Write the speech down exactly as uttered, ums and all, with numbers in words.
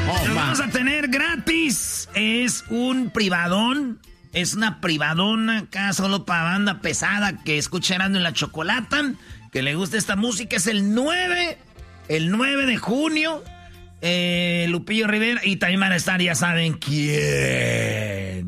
Oh, Lo vamos a tener gratis. Es un privadón. Es una privadona acá solo para banda pesada que escucha Erasmo y la Chocolata. Que le gusta esta música. Es el nueve. El nueve de junio. Eh, Lupillo Rivera. Y también van a estar, ya saben quién.